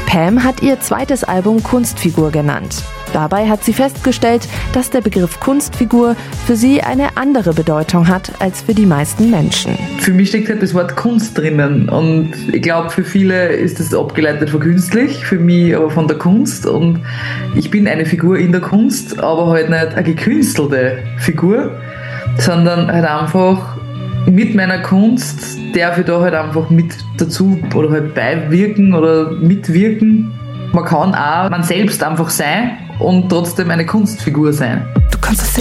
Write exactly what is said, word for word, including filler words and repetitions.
Pam hat ihr zweites Album Kunstfigur genannt. Dabei hat sie festgestellt, dass der Begriff Kunstfigur für sie eine andere Bedeutung hat als für die meisten Menschen. Für mich steckt halt das Wort Kunst drinnen und ich glaube, für viele ist das abgeleitet von künstlich, für mich aber von der Kunst, und ich bin eine Figur in der Kunst, aber halt nicht eine gekünstelte Figur, sondern halt einfach mit meiner Kunst darf ich da halt einfach mit dazu oder halt beiwirken oder mitwirken. Man kann auch man selbst einfach sein und trotzdem eine Kunstfigur sein. Du kannst es